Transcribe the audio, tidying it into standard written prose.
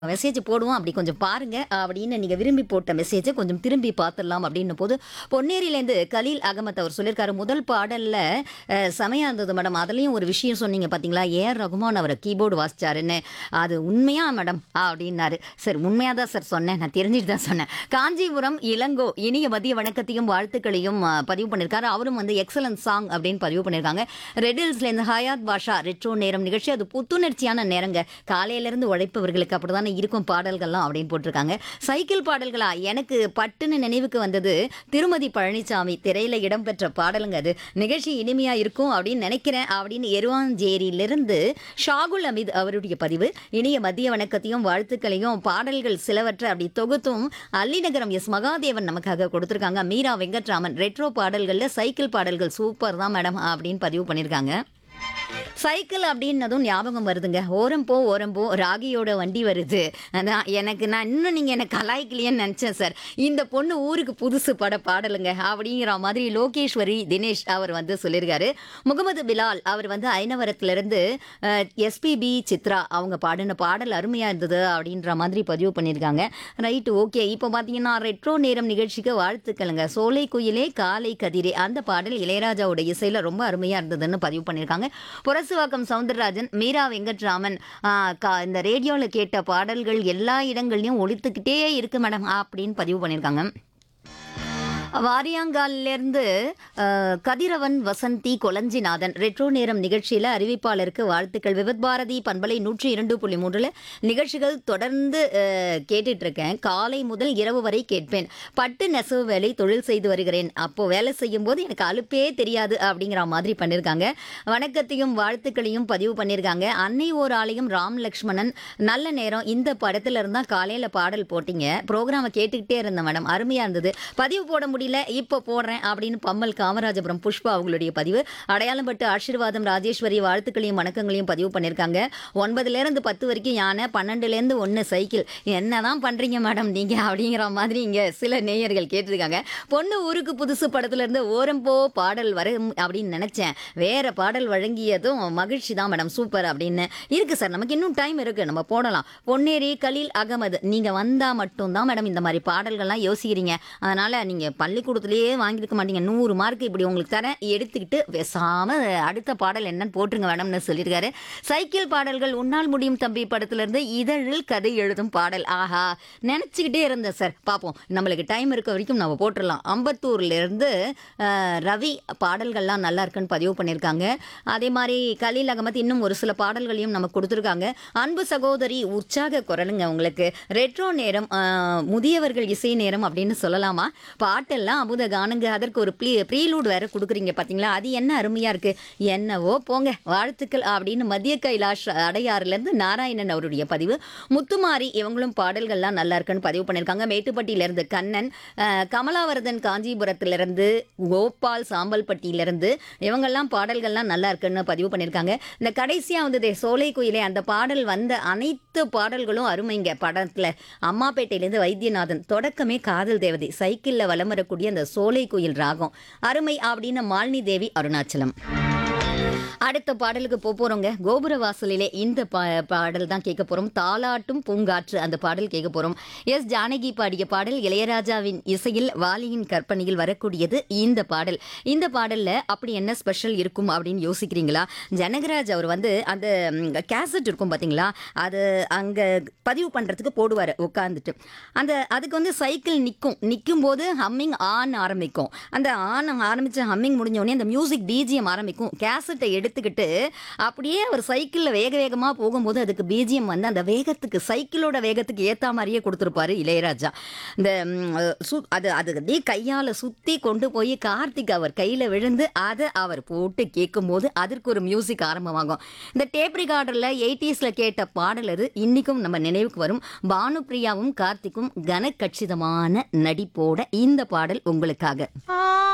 Message போடுவோம் அப்படி கொஞ்சம் பாருங்க அப்படின்னு நீங்க விரும்பி போட்ட மெசேஜை கொஞ்சம் திரும்பி பார்த்துடலாம் அப்படின்னும் போது பொன்னேரியிலேருந்து கலீல் அகமத் அவர் சொல்லியிருக்காரு முதல் பாடல்ல செமையா இருந்தது மேடம். அதுலயும் ஒரு விஷயம் சொன்னீங்க பாத்தீங்களா, ஏஆர் ரகுமான் அவர் கீபோர்டு வாசிச்சாருன்னு. அது உண்மையா மேடம் அப்படின்னாரு. சரி, உண்மையா தான் சார் சொன்னேன், நான் தெரிஞ்சுட்டு தான் சொன்னேன். காஞ்சிபுரம் இளங்கோ இனிய மதிய வணக்கத்தையும் வாழ்த்துக்களையும் பதிவு பண்ணியிருக்காரு. அவரும் வந்து எக்ஸலன்ட் சாங் அப்படின்னு பதிவு பண்ணியிருக்காங்க. ரெடில்ஸ்லேருந்து ஹயாத் பாஷா ரெட்ரோ நேரம் நிகழ்ச்சி, அது புத்துணர்ச்சியான நேரங்க, காலையிலேருந்து உழைப்பவர்களுக்கு அப்படிதானே இருக்கும் பாடல்கள்லாம் அப்படின்னு போட்டிருக்காங்க. சைக்கிள் பாடல்களா, எனக்கு பட்டுன்னு நினைவுக்கு வந்தது திருமதி பழனிசாமி திரையில இடம்பெற்ற பாடலுங்க. அது நிகழ்ச்சி இனிமையா இருக்கும் அப்படின்னு நினைக்கிறேன் அப்படின்னு எருவாஞ்சேரியிலிருந்து ஷாகுல் அமீத் அவருடைய பதிவு. இனிய மதிய வணக்கத்தையும் வாழ்த்துக்களையும் பாடல்கள் சிலவற்றை அப்படி தொகுத்தும் அல்லிநகரம் எஸ் மகாதேவன் நமக்காக கொடுத்துருக்காங்க. மீரா வெங்கட்ராமன் ரெட்ரோ பாடல்கள்ல சைக்கிள் பாடல்கள் சூப்பர் தான் மேடம் அப்படின்னு பதிவு பண்ணியிருக்காங்க. சைக்கிள் அப்படின்னதும் ஞாபகம் வருதுங்க. ஓரம் போ ராகியோட வண்டி வருது. அதான் எனக்கு, நான் இன்னும் நீங்கள் எனக்கு கலாய்க்கலையேன்னு நினச்சேன் சார். இந்த பொண்ணு ஊருக்கு புதுசு பாடலுங்க அப்படிங்கிற மாதிரி லோகேஸ்வரி தினேஷ் அவர் வந்து சொல்லியிருக்காரு. முகமது பிலால் அவர் வந்து ஐனவரத்துலேருந்து எஸ்பிபி சித்ரா அவங்க பாடின பாடல் அருமையாக இருந்தது அப்படின்ற மாதிரி பதிவு பண்ணியிருக்காங்க. Right, okay. இப்போ பார்த்தீங்கன்னா ரெட்ரோ நேரம் நிகழ்ச்சிக்கு வாழ்த்துக்களுங்க. சோலை குயிலே காலை கதிரே அந்த பாடல் இளையராஜாவோட இசையில் ரொம்ப அருமையாக இருந்ததுன்னு பதிவு பண்ணியிருக்காங்க. புரசுவாக்கம் சவுந்தரராஜன், மீரா வெங்கட்ராமன், இந்த ரேடியோவில் கேட்ட பாடல்கள் எல்லா இடங்கள்லையும் ஒலித்துக்கிட்டே இருக்கு மேடம் அப்படின்னு பதிவு பண்ணியிருக்காங்க. வாரியாங்காலிலிருந்து கதிரவன் வசந்தி கொலஞ்சிநாதன் ரெட்ரோ நேரம் நிகழ்ச்சியில் அறிவிப்பாளருக்கு வாழ்த்துக்கள். விவத் பாரதி பண்பலை 102.3 நிகழ்ச்சிகள் தொடர்ந்து கேட்டுட்டு இருக்கேன். காலை முதல் இரவு வரை கேட்பேன். பட்டு நெசவு வேலை தொழில் செய்து வருகிறேன். அப்போ வேலை செய்யும் போது எனக்கு அலுப்பே தெரியாது அப்படிங்கிற மாதிரி பண்ணியிருக்காங்க. வணக்கத்தையும் வாழ்த்துக்களையும் பதிவு பண்ணியிருக்காங்க. அன்னை ஓர் ஆலயம் ராம் லக்ஷ்மணன் நல்ல நேரம் இந்த படத்துல இருந்தா காலையில பாடல் போட்டீங்க, ப்ரோக்ராமை கேட்டுக்கிட்டே இருந்தேன் மேடம், அருமையா இருந்தது. பதிவு போட முடியல, இப்போ போடுறேன் அப்படின்னு பம்மல் காமராஜபுரம் புஷ்பா அவங்களுடைய பதிவு. அடையாளம் பட்டு ஆசீர்வாதம் ராஜேஸ்வரி வாழ்த்துக்களையும் வணக்கங்களையும் பதிவு பண்ணியிருக்காங்க. 9லேருந்து 10 வரைக்கும் யானை, 12லேருந்து 1 சைக்கிள். என்னதான் பண்றீங்க மேடம் நீங்க அப்படிங்கிற மாதிரி இங்க சில நேயர்கள் கேட்டிருக்காங்க. பொண்ணு ஊருக்கு புதுசு படத்துல இருந்து ஓரம் போ பாடல் வரும் அப்படின்னு நினைச்சேன். வேற பாடல் வழங்கியதும் மகிழ்ச்சி தான் மேடம், சூப்பர் அப்படின்னு இருக்கு சார். நமக்கு இன்னும் டைம் இருக்கு, நம்ம போடலாம். பொன்னேரி கலீல் அகமது, நீங்க வந்தா மட்டும்தான் மேடம் இந்த மாதிரி பாடல்கள்லாம் யோசிக்கிறீங்க. அதனால நீங்க பள்ளிக்கூடத்திலேயே வாங்கியிருக்க மாட்டீங்க. 100 மார்க் இப்படி உங்களுக்கு தரேன், எடுத்துக்கிட்டு பேசாம அடுத்த பாடல் என்னன்னு போட்டுருங்க மேடம்னு சொல்லியிருக்காரு. சைக்கிள் பாடல்கள் உன்னால் முடியும் தம்பி படத்துல இருந்து இதழில் கதை எழுதும் பாடல். ஆஹா, நினைச்சுக்கிட்டே இருந்தேன் சார். பார்ப்போம், நம்மளுக்கு டைம் இருக்க வரைக்கும் நம்ம போட்டுடலாம். அம்பத்தூர்ல இருந்து ரவி பாடல்கள்லாம் நல்லா இருக்குன்னு பதிவு பண்ணியிருக்காங்க. அதே மாதிரி கலீல் அகமத் இன்னும் ஒரு சில பாடல்களையும் நமக்கு கொடுத்துருக்காங்க. அன்பு சகோதரி உற்சாக குரலுங்க உங்களுக்கு. ரெட்ரோ நேரம் முதியவர்கள் இசை நேரம் அப்படின்னு சொல்லலாமா? பாட்டெல்லாம் அமுத காணுங்க. அதற்கு ஒரு ப்ரீலூட் வேற கொடுக்குறீங்க பார்த்தீங்களா, அது என்ன அருமையா இருக்கு. என்னவோ போங்க, வாழ்த்துக்கள் அப்படின்னு மத்திய கைலாஷ் அடையாறுலேருந்து நாராயணன் அவருடைய பதிவு. முத்துமாரி இவங்களும் பாடல்கள்லாம் நல்லா இருக்குன்னு பதிவு பண்ணியிருக்காங்க. மேட்டுப்பட்டியிலேருந்து கண்ணன், கமலாவரதன் காஞ்சிபுரத்திலிருந்து, கோபால் சாம்பல்பட்டியிலிருந்து இவங்கெல்லாம் பாடல்கள்லாம் நல்லா இருக்குன்னு பதிவு பண்ணியிருக்காங்க. இந்த கடைசியாக வந்ததே சோலை குயிலே, அந்த பாடல் வந்த அனைத்து பாடல்களும் அருமைங்க. படத்தில் அம்மாப்பேட்டையிலேருந்து வைத்தியநாதன், தொடக்கமே காதல் தேவதை, சைக்கிளில் வலம் வரக்கூடிய அந்த சோலை குயில் ராகம் அருமை அப்படின்னு மாலினி தேவி அருணாச்சலம். அடுத்த பாடலுக்கு போறோங்க. கோபுர வாசலிலே இந்த பாடல் தான் கேட்க போறோம். தாலாட்டும் பூங்காற்று அந்த பாடல் கேட்க போறோம். எஸ் ஜானகி பாடிய பாடல், இளையராஜாவின் இசையில் வாலியின் கற்பனையில் வரக்கூடியது இந்த பாடல். இந்த பாடல்ல அப்படி என்ன ஸ்பெஷல் இருக்கும் அப்படின்னு யோசிக்கிறீங்களா? ஜனகராஜ் அவர் வந்து அந்த கேசட் இருக்கும் பார்த்தீங்களா, அது அங்க பதிவு பண்றதுக்கு போடுவார் உட்காந்துட்டு. அதுக்கு வந்து சைக்கிள் நிற்கும் போது ஹம்மிங் ஆன் ஆரம்பிக்கும். அந்த ஆன் ஆரம்பிச்சு ஹம்மிங் முடிஞ்சோடனே அந்த மியூசிக் பிஜிஎம் ஆரம்பிக்கும். கேசட்டை எடுத்துக்கிட்டு அப்படியே அவர் சைக்கிளில் வேக வேகமாக போகும்போது அதுக்கு பிஜிஎம் வந்து அந்த வேகத்துக்கு, சைக்கிளோட வேகத்துக்கு ஏற்ற மாதிரியே கொடுத்துருப்பாரு இளையராஜா. இந்த அது அப்படியே கையால் சுற்றி கொண்டு போய் கார்த்திக் அவர் கையில் விழுந்து அதை அவர் போட்டு கேட்கும்போது அதற்கு ஒரு மியூசிக் ஆரம்பமாகும். இந்த டேப் ரிகார்டரில் 80s கேட்ட பாடல் அது இன்னைக்கும் நம்ம நினைவுக்கு வரும். பானுப்பிரியாவும் கார்த்திக்கும் கனக்கச்சிதமான நடிப்போட இந்த பாடல் உங்களுக்காக.